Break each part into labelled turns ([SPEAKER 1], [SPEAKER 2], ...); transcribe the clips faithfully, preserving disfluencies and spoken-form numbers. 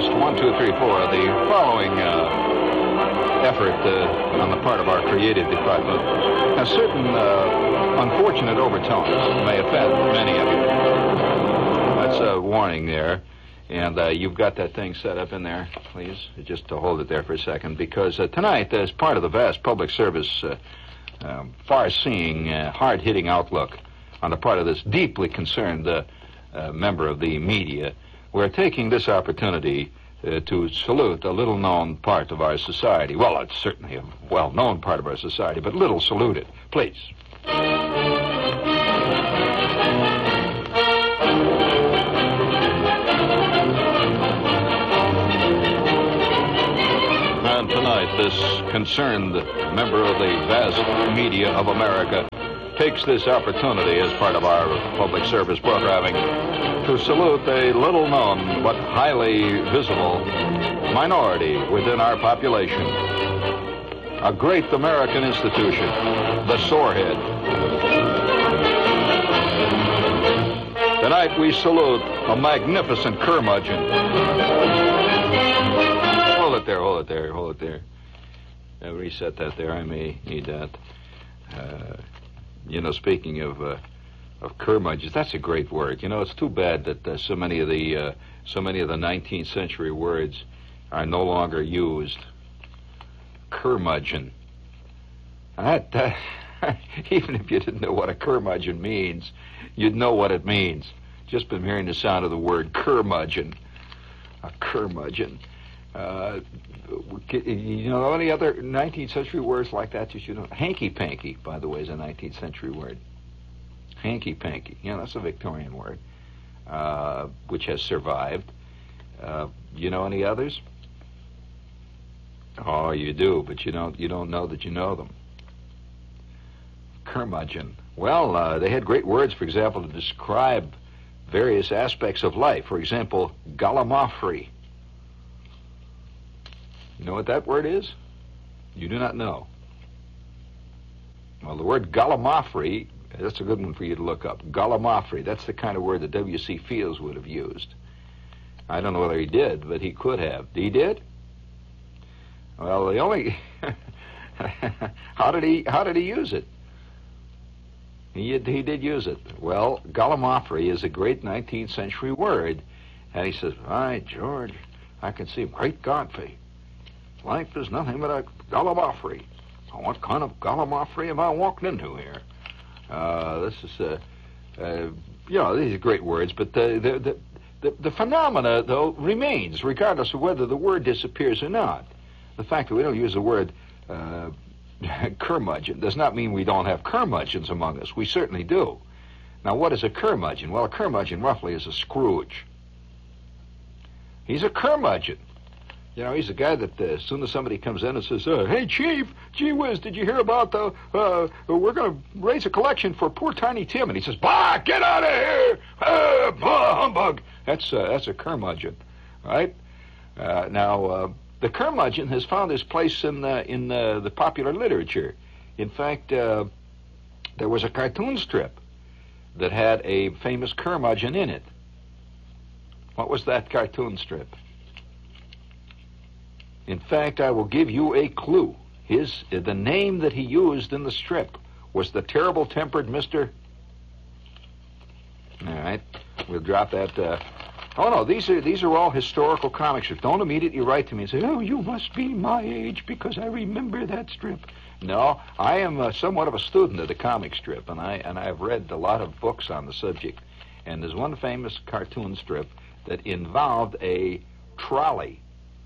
[SPEAKER 1] West, one, two, three, four, the following uh, effort uh, on the part of our creative department has certain uh, unfortunate overtones may offend many of you. That's a warning there. And uh, you've got that thing set up in there, please, just to hold it there for a second, because uh, tonight, as part of the vast public service, uh, uh, far-seeing, uh, hard-hitting outlook on the part of this deeply concerned uh, uh, member of the media, we're taking this opportunity uh, to salute a little-known part of our society. Well, it's certainly a well-known part of our society, but little saluted. Please. And tonight, this concerned member of the vast media of America takes this opportunity as part of our public service programming to salute a little-known but highly visible minority within our population. A great American institution, the Sorehead. Tonight we salute a magnificent curmudgeon. Hold it there, hold it there, hold it there. Uh, reset that there, I may need that. Uh, you know, speaking of uh, of curmudgeons, that's a great word. You know, it's too bad that uh, so many of the uh, so many of the nineteenth century words are no longer used. Curmudgeon. That, that even if you didn't know what a curmudgeon means, you'd know what it means. Just from hearing the sound of the word curmudgeon. A curmudgeon. Uh, you know any other nineteenth century words like that that you know? Hanky-panky, by the way, is a nineteenth century word. Hanky-panky. You know, that's a Victorian word, uh, which has survived. Uh, you know any others? Oh, you do, but you don't, you don't know that you know them. Curmudgeon. Well, uh, they had great words, for example, to describe various aspects of life. For example, gallimaufry. You know what that word is? You do not know. Well, the word gallimaufry, that's a good one for you to look up. Gallimaufry, that's the kind of word that W C Fields would have used. I don't know whether he did, but he could have. He did? Well, the only... how did he how did he use it? He, he did use it. Well, gallimaufry is a great nineteenth century word. And he says, "Right, George, I can see, great Godfrey. Life is nothing but a gallimaufry. What kind of gallimaufry am I walking into here?" Uh, this is, uh, uh, you know, these are great words, but the, the, the, the, the phenomena, though, remains, regardless of whether the word disappears or not. The fact that we don't use the word uh, curmudgeon does not mean we don't have curmudgeons among us. We certainly do. Now, what is a curmudgeon? Well, a curmudgeon, roughly, is a Scrooge. He's a curmudgeon. You know, he's a guy that uh, as soon as somebody comes in and says, uh, "Hey, Chief, gee whiz, did you hear about the, uh, we're going to raise a collection for poor Tiny Tim." And he says, "Bah, get out of here! Uh, bah, humbug!" That's, uh, that's a curmudgeon, right? Uh, now, uh, the curmudgeon has found his place in, uh, in uh, the popular literature. In fact, uh, there was a cartoon strip that had a famous curmudgeon in it. What was that cartoon strip? In fact, I will give you a clue. His, uh, the name that he used in the strip was the terrible-tempered Mister All right, we'll drop that. Uh... Oh no, these are these are all historical comic strips. Don't immediately write to me and say, "Oh, you must be my age because I remember that strip." No, I am uh, somewhat of a student of the comic strip, and I and I've read a lot of books on the subject. And there's one famous cartoon strip that involved a trolley.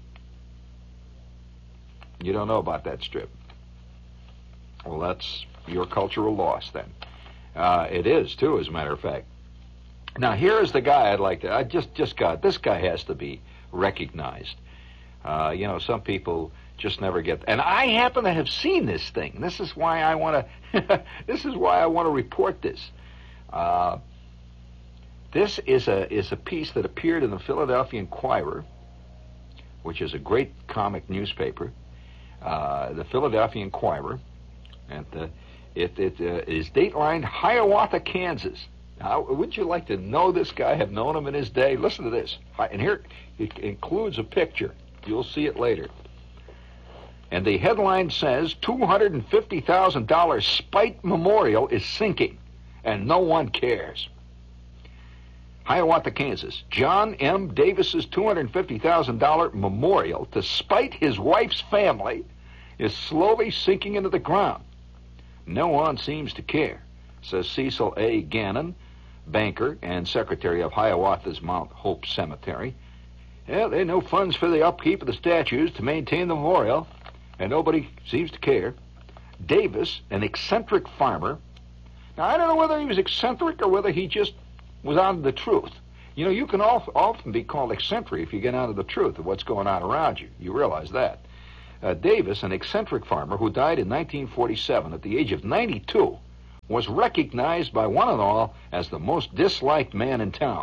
[SPEAKER 1] You don't know about that strip. Well, that's your cultural loss, then. Uh, it is, too, as a matter of fact. Now, here's the guy I'd like to... I just, just got... This guy has to be recognized. Uh, you know, some people just never get... And I happen to have seen this thing. This is why I want to... this is why I want to report this. Uh, this is a, is a piece that appeared in the Philadelphia Inquirer, which is a great comic newspaper. Uh, the Philadelphia Inquirer, and the, it, it uh, is datelined Hiawatha, Kansas. Now, wouldn't you like to know this guy, have known him in his day? Listen to this. And here it includes a picture. You'll see it later. And the headline says, two hundred fifty thousand dollars Spite Memorial is sinking, and no one cares. Hiawatha, Kansas. John M. Davis's two hundred fifty thousand dollars memorial to spite his wife's family is slowly sinking into the ground. No one seems to care, says Cecil A. Gannon, banker and secretary of Hiawatha's Mount Hope Cemetery. Yeah, there are no funds for the upkeep of the statues to maintain the memorial, and nobody seems to care. Davis, an eccentric farmer. Now, I don't know whether he was eccentric or whether he just was on to the truth. You know, you can often be called eccentric if you get onto the truth of what's going on around you. You realize that. Uh, Davis, an eccentric farmer who died in nineteen forty-seven at the age of ninety-two, was recognized by one and all as the most disliked man in town.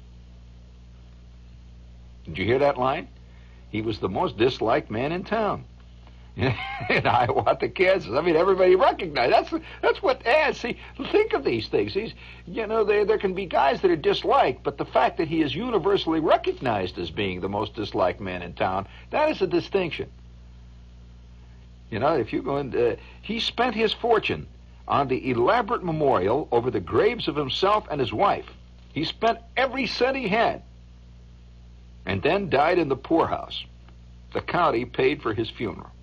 [SPEAKER 1] Did you hear that line? He was the most disliked man in town. In Hiawatha, Kansas. I mean, everybody recognized. That's that's what adds. See, think of these things. These, you know, there there can be guys that are disliked, but the fact that he is universally recognized as being the most disliked man in town, that is a distinction. You know, if you go in, uh, he spent his fortune on the elaborate memorial over the graves of himself and his wife. He spent every cent he had, and then died in the poorhouse. The county paid for his funeral.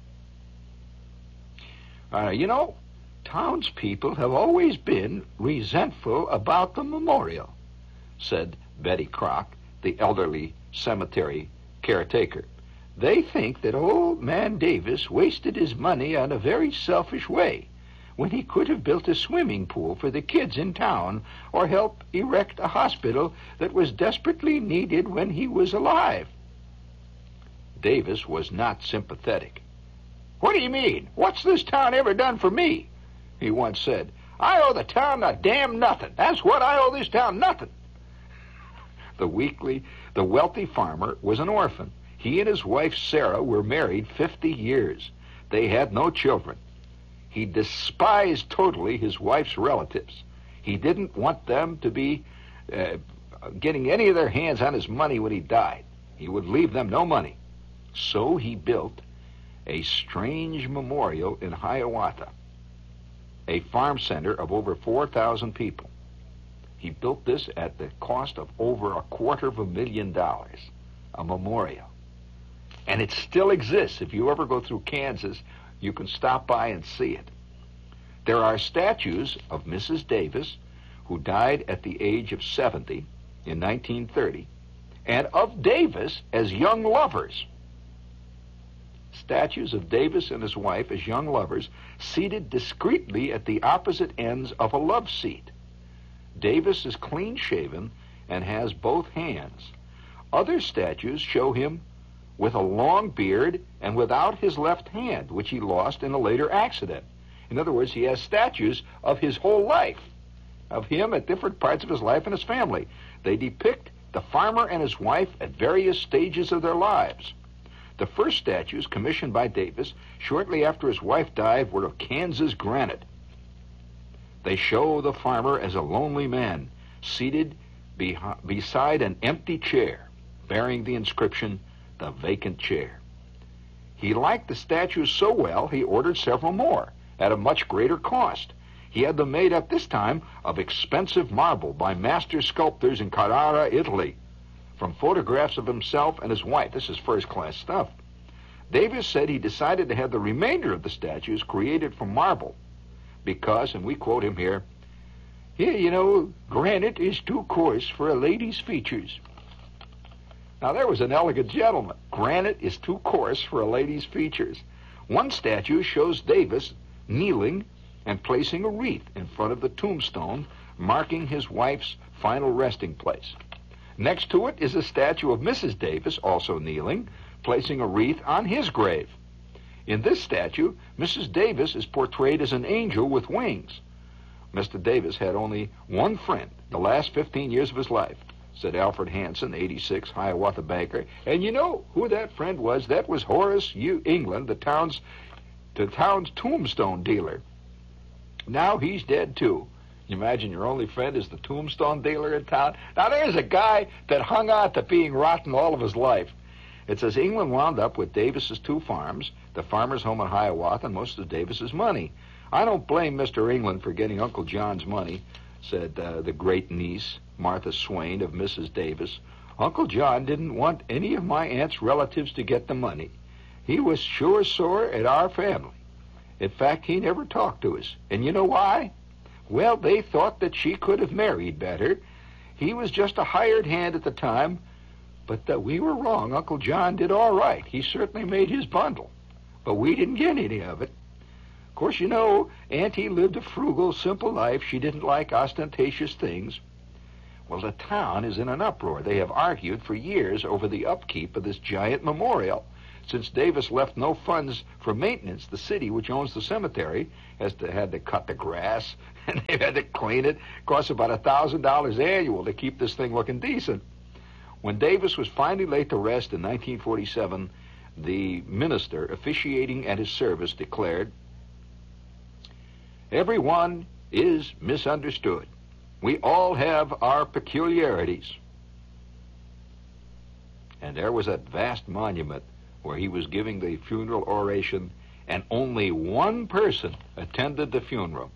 [SPEAKER 1] Uh, you know, townspeople have always been resentful about the memorial, said Betty Kroc, the elderly cemetery caretaker. They think that old man Davis wasted his money on a very selfish way when he could have built a swimming pool for the kids in town or helped erect a hospital that was desperately needed when he was alive. Davis was not sympathetic. What do you mean? What's this town ever done for me? He once said. I owe the town a damn nothing. That's what I owe this town, nothing. The weekly, the wealthy farmer was an orphan. He and his wife Sarah were married fifty years. They had no children. He despised totally his wife's relatives. He didn't want them to be uh, getting any of their hands on his money when he died. He would leave them no money. So he built a strange memorial in Hiawatha, a farm center of over four thousand people. He built this at the cost of over a quarter of a million dollars, a memorial. And it still exists. If you ever go through Kansas, you can stop by and see it. There are statues of Missus Davis, who died at the age of seventy in nineteen thirty, and of Davis as young lovers. Statues of Davis and his wife as young lovers, seated discreetly at the opposite ends of a love seat. Davis is clean-shaven and has both hands. Other statues show him with a long beard and without his left hand, which he lost in a later accident. In other words, he has statues of his whole life, of him at different parts of his life and his family. They depict the farmer and his wife at various stages of their lives. The first statues, commissioned by Davis shortly after his wife died, were of Kansas granite. They show the farmer as a lonely man, seated behi- beside an empty chair, bearing the inscription, "The Vacant Chair." He liked the statues so well, he ordered several more, at a much greater cost. He had them made up this time of expensive marble by master sculptors in Carrara, Italy, from photographs of himself and his wife. This is first-class stuff. Davis said he decided to have the remainder of the statues created from marble because, and we quote him here, "Here, you know, granite is too coarse for a lady's features." Now, there was an elegant gentleman. Granite is too coarse for a lady's features. One statue shows Davis kneeling and placing a wreath in front of the tombstone, marking his wife's final resting place. Next to it is a statue of Missus Davis, also kneeling, placing a wreath on his grave. In this statue, Missus Davis is portrayed as an angel with wings. Mister Davis had only one friend the last fifteen years of his life, said Alfred Hanson, eighty-six, Hiawatha banker. And you know who that friend was? That was Horace U. England, the town's, the town's tombstone dealer. Now he's dead, too. You imagine your only friend is the tombstone dealer in town? Now, there's a guy that hung on to being rotten all of his life. It says England wound up with Davis's two farms, the farmer's home in Hiawatha, and most of Davis's money. I don't blame Mister England for getting Uncle John's money, said uh, the great niece, Martha Swain, of Missus Davis. Uncle John didn't want any of my aunt's relatives to get the money. He was sure sore at our family. In fact, he never talked to us. And you know why? Well, they thought that she could have married better. He was just a hired hand at the time, but uh, we were wrong. Uncle John did all right. He certainly made his bundle, but we didn't get any of it. Of course, you know, Auntie lived a frugal, simple life. She didn't like ostentatious things. Well, the town is in an uproar. They have argued for years over the upkeep of this giant memorial. Since Davis left no funds for maintenance, the city, which owns the cemetery, has to, had to cut the grass, and they had to clean it. It costs about one thousand dollars annual to keep this thing looking decent. When Davis was finally laid to rest in nineteen forty-seven, the minister officiating at his service declared, "Everyone is misunderstood. We all have our peculiarities." And there was that vast monument where he was giving the funeral oration, and only one person attended the funeral.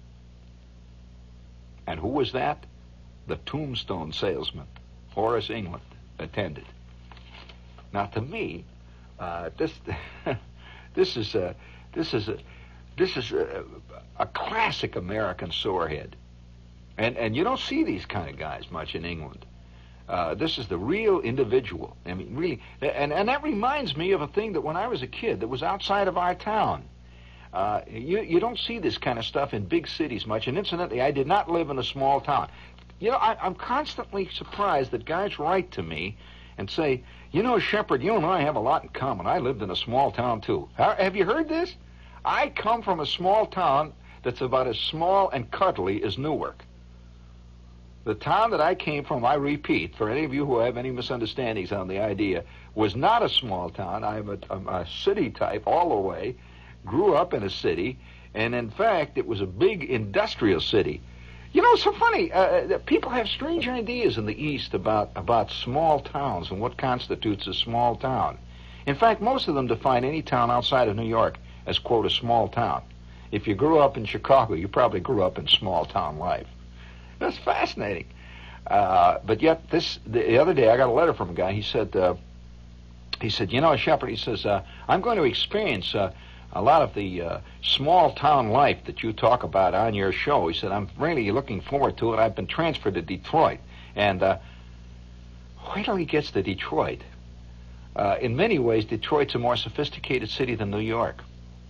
[SPEAKER 1] And who was that? The tombstone salesman, Horace England, attended. Now, to me, uh, this this is a this is a this is a, a classic American sorehead, and and you don't see these kind of guys much in England. Uh, this is the real individual. I mean, really, and, and that reminds me of a thing that when I was a kid that was outside of our town. Uh, you, you don't see this kind of stuff in big cities much. And incidentally, I did not live in a small town. You know, I, I'm constantly surprised that guys write to me and say, you know, Shepherd, you and I have a lot in common. I lived in a small town, too. Have you heard this? I come from a small town that's about as small and cuddly as Newark. The town that I came from, I repeat, for any of you who have any misunderstandings on the idea, was not a small town. I'm a, I'm a city type all the way, grew up in a city, and in fact, it was a big industrial city. You know, it's so funny. Uh, people have strange ideas in the East about, about small towns and what constitutes a small town. In fact, most of them define any town outside of New York as, quote, a small town. If you grew up in Chicago, you probably grew up in small town life. That's fascinating. Uh, but yet, this the other day, I got a letter from a guy. He said, uh, he said, you know, Shepherd, he says, uh, I'm going to experience uh, a lot of the uh, small town life that you talk about on your show. He said, I'm really looking forward to it. I've been transferred to Detroit. And uh, wait till he gets to Detroit. Uh, in many ways, Detroit's a more sophisticated city than New York.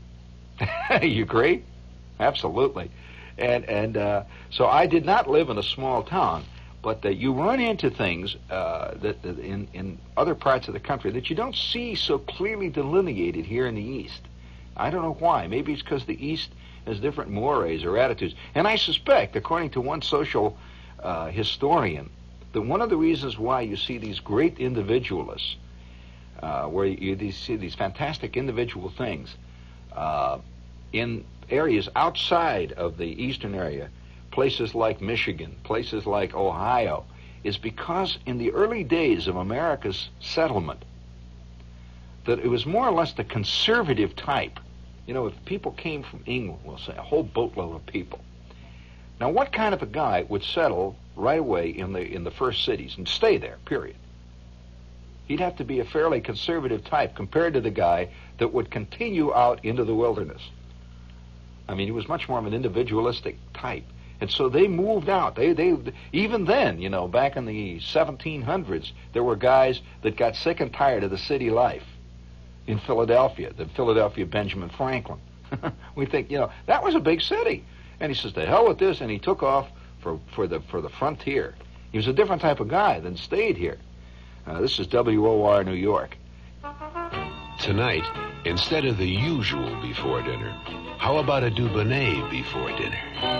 [SPEAKER 1] You agree? Absolutely. And and uh, so I did not live in a small town, but uh, you run into things uh, that, that in, in other parts of the country that you don't see so clearly delineated here in the East. I don't know why. Maybe it's because the East has different mores or attitudes. And I suspect, according to one social uh, historian, that one of the reasons why you see these great individualists, uh, where you, you see these fantastic individual things, uh, in areas outside of the eastern area, places like Michigan, places like Ohio, is because in the early days of America's settlement, that it was more or less the conservative type. You know, if people came from England, we'll say, a whole boatload of people. Now, what kind of a guy would settle right away in the in the first cities and stay there, period? He'd have to be a fairly conservative type compared to the guy that would continue out into the wilderness. I mean, he was much more of an individualistic type. And so they moved out. They, they, even then, you know, back in the seventeen hundreds, there were guys that got sick and tired of the city life in Philadelphia, the Philadelphia Benjamin Franklin. We think, you know, that was a big city. And he says, to hell with this, and he took off for, for, the, for the frontier. He was a different type of guy than stayed here. Uh, this is W O R New York.
[SPEAKER 2] Tonight, instead of the usual before dinner, how about a Dubonnet before dinner?